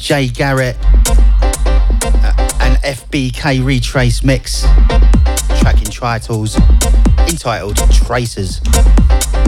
Jay Garrett and FBK Retrace mix, track entitled Tracers.